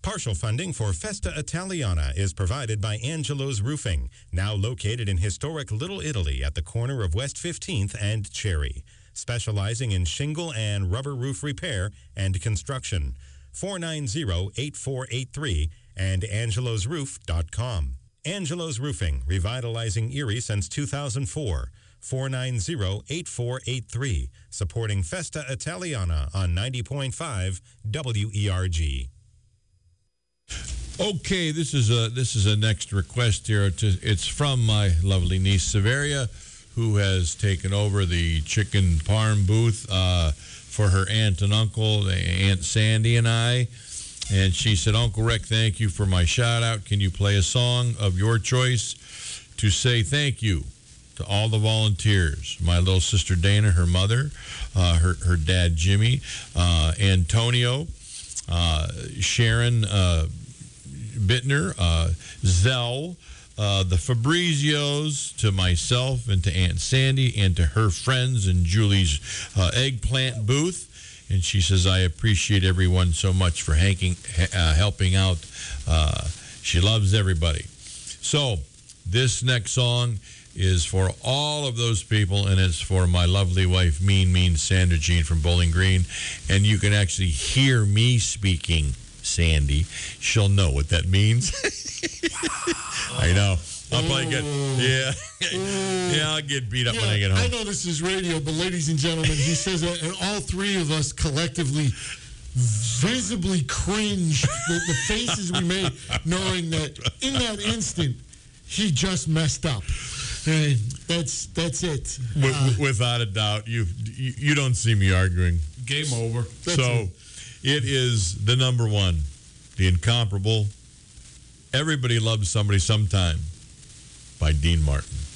Partial funding for Festa Italiana is provided by Angelo's Roofing, now located in historic Little Italy at the corner of West 15th and Cherry, specializing in shingle and rubber roof repair and construction. 490-8483 and angelosroof.com. Angelo's Roofing, revitalizing Erie since 2004. 490-8483, supporting Festa Italiana on 90.5 WERG. Okay, this is a next request here. It's from my lovely niece Severia, who has taken over the chicken parm booth for her aunt and uncle, Aunt Sandy and I. And she said, Uncle Rick, thank you for my shout out. Can you play a song of your choice to say thank you to all the volunteers? My little sister Dana, her mother, her dad Jimmy, Antonio, Sharon Bittner, Zell, the Fabrizios, to myself and to Aunt Sandy and to her friends and Julie's eggplant booth. And she says, I appreciate everyone so much for helping out. She loves everybody. So this next song is for all of those people, and it's for my lovely wife, Mean Sandra Jean from Bowling Green. And you can actually hear me speaking Sandy. She'll know what that means. I know. I'll probably get, I'll get beat up when I get home. I know this is radio, but ladies and gentlemen, he says that, and all three of us collectively visibly cringed the faces we made, knowing that in that instant, he just messed up. And that's it. Without a doubt, you don't see me arguing. Game over. It is the number one, the incomparable, Everybody Loves Somebody Sometime by Dean Martin.